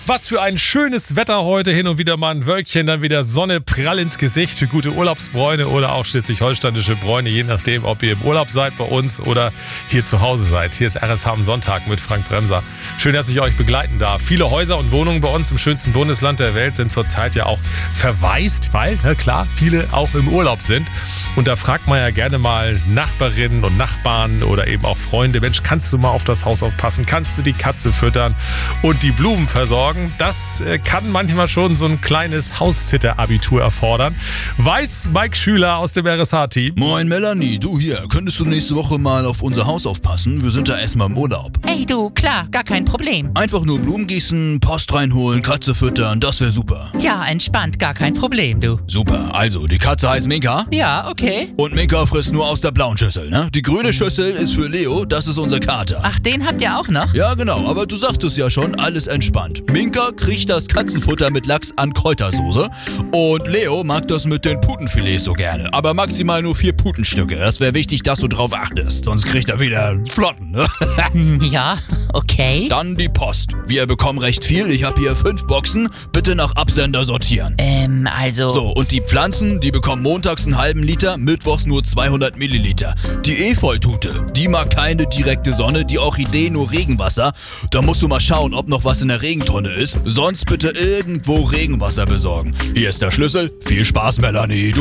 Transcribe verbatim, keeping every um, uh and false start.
Was für ein schönes Wetter heute, hin und wieder mal ein Wölkchen, dann wieder Sonne prall ins Gesicht für gute Urlaubsbräune oder auch schleswig-holsteinische Bräune, je nachdem, ob ihr im Urlaub seid bei uns oder hier zu Hause seid. Hier ist R S H am Sonntag mit Frank Bremser. Schön, dass ich euch begleiten darf. Viele Häuser und Wohnungen bei uns im schönsten Bundesland der Welt sind zurzeit ja auch verwaist, weil, na klar, viele auch im Urlaub sind. Und da fragt man ja gerne mal Nachbarinnen und Nachbarn oder eben auch Freunde, Mensch, kannst du mal auf das Haus aufpassen? Kannst du die Katze füttern und die Blumen versorgen? Das kann manchmal schon so ein kleines Haussitter-Abitur erfordern. Weiß Mike Schüler aus dem R S H-Team. Moin Melanie, du hier. Könntest du nächste Woche mal auf unser Haus aufpassen? Wir sind da erstmal im Urlaub. Hey du, klar, gar kein Problem. Einfach nur Blumen gießen, Post reinholen, Katze füttern, das wäre super. Ja, entspannt, gar kein Problem, du. Super, also die Katze heißt Minka. Ja, okay. Und Minka frisst nur aus der blauen Schüssel, ne? Die grüne Schüssel ist für Leo, das ist unser Kater. Ach, den habt ihr auch noch? Ja, genau, aber du sagtest ja schon, alles entspannt. Minka kriegt das Katzenfutter mit Lachs an Kräutersoße und Leo mag das mit den Putenfilets so gerne. Aber maximal nur vier Putenstücke. Das wäre wichtig, dass du drauf achtest, sonst kriegt er wieder Flotten, ne? Ja, okay. Dann die Post. Wir bekommen recht viel. Ich habe hier fünf Boxen. Bitte nach Absender sortieren. Ähm, also... So, und die Pflanzen, die bekommen montags einen halben Liter, mittwochs nur zweihundert Milliliter. Die Efeutute, die mag keine direkte Sonne, die Orchidee nur Regenwasser. Da musst du mal schauen, ob noch was in der Regentonne ist. Sonst bitte irgendwo Regenwasser besorgen. Hier ist der Schlüssel. Viel Spaß, Melanie. Du